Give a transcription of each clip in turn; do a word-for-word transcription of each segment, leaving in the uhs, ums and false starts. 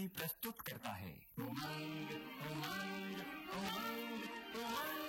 प्रस्तुत करता है। उमंग उमंग उमंग उमंग।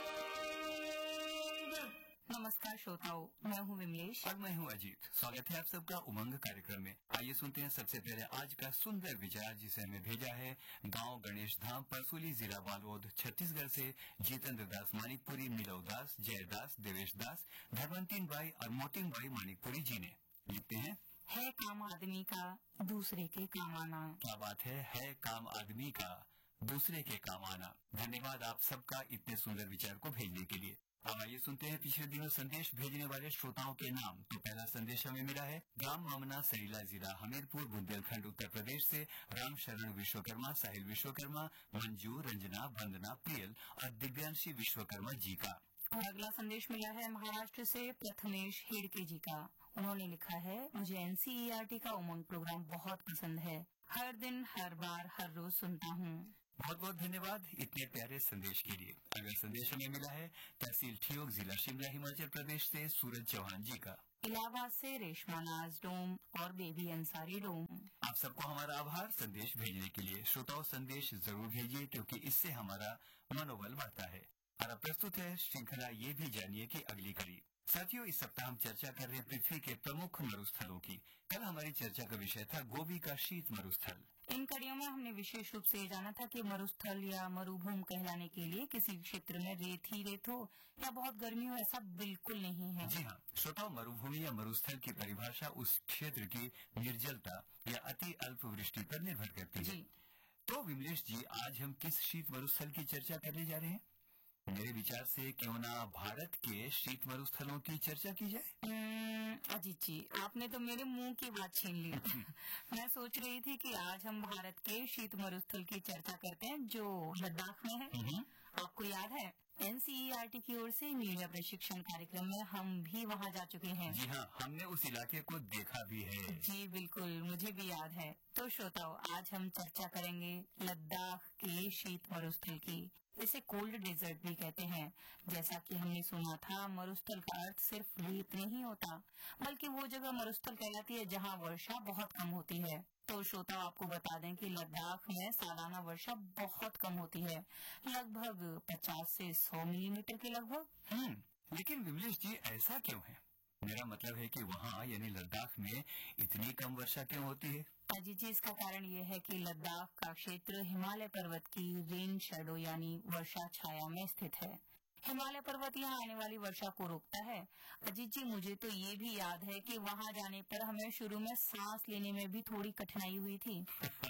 नमस्कार श्रोताओ, मैं हूँ विमलेश और मैं हूँ अजीत। स्वागत है आप सबका उमंग कार्यक्रम में। आइए सुनते हैं सबसे पहले आज का सुंदर विचार, जिसे हमें भेजा है गांव गणेश धाम परसुली, जिला बालोद, छत्तीसगढ़ से जितेंद्र दास मानिकपुरी, मिलव दास, जयदास, देवेश दास, धर्मंतीन बाई और मोटिंग बाई मानिकपुरी जी ने। लिखते हैं, है काम आदमी का दूसरे के काम आना। क्या बात है है काम आदमी का दूसरे के काम आना। धन्यवाद आप सबका इतने सुंदर विचार को भेजने के लिए। अब आइए सुनते हैं पिछले दिनों संदेश भेजने वाले श्रोताओं के नाम। तो पहला संदेश हमें मिला है ग्राम मामना, सरीला, जिला हमीरपुर, बुंदेलखंड, उत्तर प्रदेश से राम शरण विश्वकर्मा, साहिल विश्वकर्मा, मंजू, रंजना, वंदना, प्रियल और दिव्यांशी विश्वकर्मा जी का। और अगला संदेश मिला है महाराष्ट्र से प्रथमेश हेड़के जी का। उन्होंने लिखा है, मुझे एनसीईआरटी का उमंग प्रोग्राम बहुत पसंद है। हर दिन, हर बार, हर रोज सुनता हूँ। बहुत बहुत धन्यवाद इतने प्यारे संदेश के लिए। अगला संदेश हमें मिला है तहसील ठियोग, जिला शिमला, हिमाचल प्रदेश से सूरज चौहान जी का। इलाहाबाद से रेशमा नाज डोम और बेबी अंसारी डोम। आप सबको हमारा आभार संदेश भेजने के लिए। श्रोताओं, संदेश जरूर भेजिए क्योंकि इससे हमारा मनोबल बढ़ता है। और अब प्रस्तुत है श्रृंखला ये भी जानिए की अगली कड़ी। साथियों, इस सप्ताह हम चर्चा कर रहे हैं पृथ्वी के प्रमुख मरुस्थलों की। कल हमारी चर्चा का विषय था गोबी का शीत मरुस्थल। इन कड़ियों में हमने विशेष रूप से ये जाना था कि मरुस्थल या मरुभूमि कहलाने के लिए किसी क्षेत्र में रेत ही रेत हो या बहुत गर्मी हो, ऐसा बिल्कुल नहीं है। जी हाँ श्रोताओं, मरुभूमि या मरुस्थल की परिभाषा उस क्षेत्र की निर्जलता या अति अल्प वृष्टि पर निर्भर करती है। तो विमलेश जी, आज हम किस शीत मरुस्थल की चर्चा करने जा रहे हैं? मेरे विचार से क्यों ना भारत के शीत मरुस्थलों की चर्चा की जाए। अजीत जी, आपने तो मेरे मुंह की बात छीन ली। मैं सोच रही थी कि आज हम भारत के शीत मरुस्थल की चर्चा करते हैं जो लद्दाख में है। आपको याद है, एनसीईआरटी की ओर से मीडिया प्रशिक्षण कार्यक्रम में हम भी वहाँ जा चुके हैं। जी हाँ, हमने उस इलाके को देखा भी है। जी बिल्कुल, मुझे भी याद है। तो श्रोताओ, आज हम चर्चा करेंगे लद्दाख के शीत मरुस्थल की। इसे कोल्ड डेजर्ट भी कहते हैं। जैसा कि हमने सुना था, मरुस्थल का अर्थ सिर्फ रेत नहीं होता, बल्कि वो जगह मरुस्थल कहलाती है जहाँ वर्षा बहुत कम होती है। तो श्रोता, आपको बता दें कि लद्दाख में सालाना वर्षा बहुत कम होती है, लगभग पचास से सौ मिलीमीटर के लगभग। हम्म लेकिन विमलेश जी, ऐसा क्यों है? मेरा मतलब है कि वहाँ यानी लद्दाख में इतनी कम वर्षा क्यों होती है? अजी जी, इसका कारण ये है कि लद्दाख का क्षेत्र हिमालय पर्वत की रेन शैडो यानी वर्षा छाया में स्थित है। हिमालय पर्वत यहाँ आने वाली वर्षा को रोकता है। अजीत जी, मुझे तो ये भी याद है कि वहाँ जाने पर हमें शुरू में सांस लेने में भी थोड़ी कठिनाई हुई थी।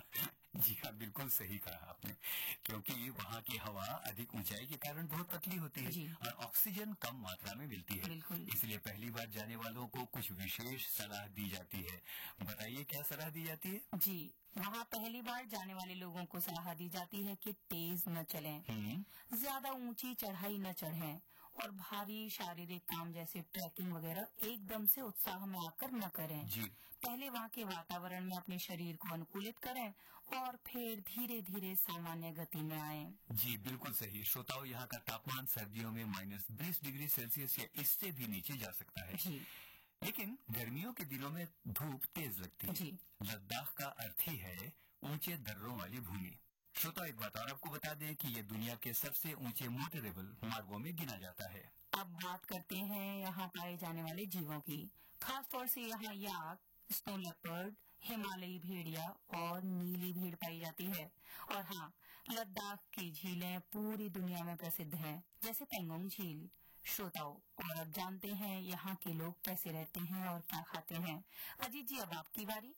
जी हाँ, बिल्कुल सही कहा आपने, क्योंकि वहाँ की हवा अधिक ऊंचाई के कारण बहुत पतली होती है और ऑक्सीजन कम मात्रा में मिलती है। इसलिए पहली बार जाने वालों को कुछ विशेष सलाह दी जाती है। बताइए क्या सलाह दी जाती है? जी, वहाँ पहली बार जाने वाले लोगों को सलाह दी जाती है कि तेज न चलें, ज्यादा ऊंची चढ़ाई न चढ़ें और भारी शारीरिक काम जैसे ट्रैकिंग वगैरह एकदम से उत्साह में आकर न करें। जी। पहले वहाँ के वातावरण में अपने शरीर को अनुकूलित करें और फिर धीरे धीरे सामान्य गति में आएं। जी बिल्कुल सही। श्रोताओं, यहाँ का तापमान सर्दियों में माइनस बीस डिग्री सेल्सियस या इससे भी नीचे जा सकता है। जी। लेकिन गर्मियों के दिनों में धूप तेज लगती है। जी। लद्दाख का अर्थ ही है ऊंचे दर्रों वाली भूमि। श्रोता, एक बात और आपको बता दें कि ये दुनिया के सबसे ऊंचे मोटरेबल मार्गों में गिना जाता है। अब बात करते हैं यहाँ पाए जाने वाले जीवों की। खास तौर से यहाँ याक, स्नो लेपर्ड, हिमालयी भेड़िया और नीली भीड़ पाई जाती है। और हाँ, लद्दाख की झीलें पूरी दुनिया में प्रसिद्ध हैं, जैसे पेंगोंग झील। श्रोताओं, और अब जानते हैं यहाँ के लोग कैसे रहते हैं और क्या खाते हैं। अजीत जी, अब आपकी बारी।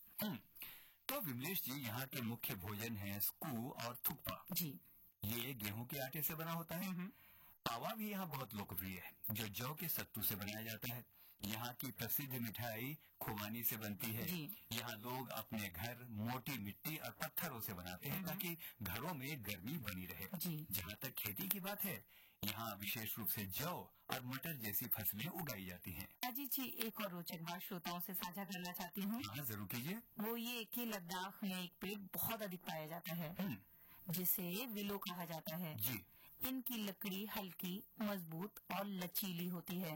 तो विमलेश जी, यहाँ के मुख्य भोजन है स्कू और थुक्पा। जी। ये गेहूं के आटे से बना होता है। पावा भी यहाँ बहुत लोकप्रिय है, जो जौ के सत्तू से बनाया जाता है। यहाँ की प्रसिद्ध मिठाई खुबानी से बनती है। यहाँ लोग अपने घर मोटी मिट्टी और पत्थरों से बनाते हैं ताकि घरों में गर्मी बनी रहे। जहाँ तक खेती की बात है, यहाँ विशेष रूप से जौ और मटर जैसी फसलें उगाई जाती हैं। अजी जी, एक और रोचक बात श्रोताओं से साझा करना चाहती हूँ। हाँ जरूर कीजिए। वो ये कि लद्दाख में एक पेड़ बहुत अधिक पाया जाता है जिसे विलो कहा जाता है। जी। इनकी लकड़ी हल्की, मजबूत और लचीली होती है।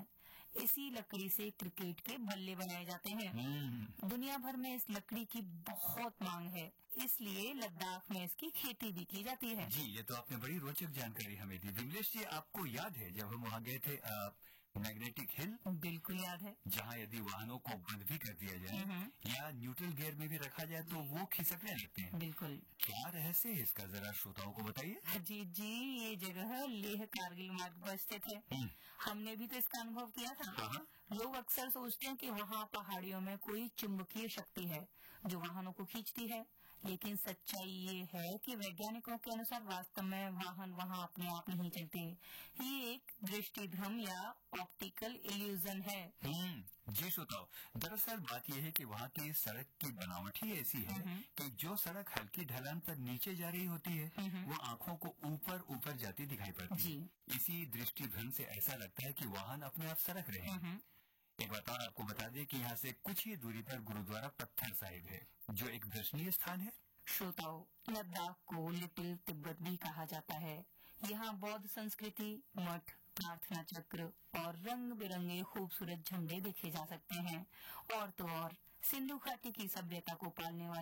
इसी लकड़ी से क्रिकेट के बल्ले बनाए जाते हैं। हम्म, दुनिया भर में इस लकड़ी की बहुत मांग है, इसलिए लद्दाख में इसकी खेती भी की जाती है। जी, ये तो आपने बड़ी रोचक जानकारी हमें दी। विमलेश जी, आपको याद है जब हम वहाँ गए थे अ, मैग्नेटिक हिल, बिल्कुल याद है। जहाँ यदि वाहनों को बंद भी कर दिया जाए या न्यूट्रल गियर में भी रखा जाए तो वो खिसकने लगते हैं। बिल्कुल। क्या रहस्य है इसका, जरा श्रोताओं को बताइए। जी जी, ये जगह लेह कारगिल मार्ग पर स्थित है। हम्म, हमने भी तो इसका अनुभव किया था। हाँ, लोग अक्सर सोचते हैं कि वहाँ पहाड़ियों में कोई चुंबकीय शक्ति है जो वाहनों को खींचती है, लेकिन सच्चाई ये है कि वैज्ञानिकों के अनुसार वास्तव में वाहन वहाँ अपने आप नहीं चलते। ये एक दृष्टि भ्रम या ऑप्टिकल इल्यूजन है। हम्म, जी श्रोताओ, दरअसल बात यह है कि वहाँ की सड़क की बनावट ही ऐसी है कि जो सड़क हल्की ढलान पर नीचे जा रही होती है वो आंखों को ऊपर ऊपर जाती दिखाई पड़ती जी। है। इसी दृष्टि भ्रम से ऐसा लगता है कि वाहन अपने आप सरक रहे हैं। एक बात और आपको बता दें कि यहाँ से कुछ ही दूरी पर गुरुद्वारा पत्थर साहिब है, जो एक दर्शनीय स्थान है। श्रोताओ, लद्दाख को लिटिल तिब्बत भी कहा जाता है। यहाँ बौद्ध संस्कृति, मठ, प्रार्थना चक्र और रंग बिरंगे खूबसूरत झंडे देखे जा सकते हैं। और तो और सिंधु घाटी की सभ्यता को पालने वाले